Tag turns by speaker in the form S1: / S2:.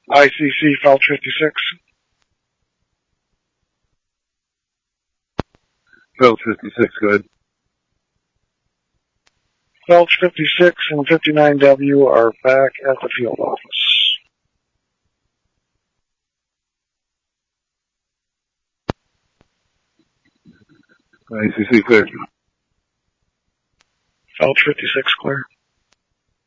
S1: ICC Felch 56.
S2: Felch 56, good.
S1: Felch 56 and 59W are back at the field office.
S2: ICC clear.
S1: Felch 56 clear.